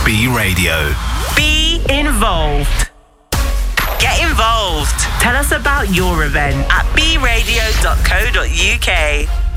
B Radio. Be involved. Get involved. Tell us about your event at bradio.co.uk.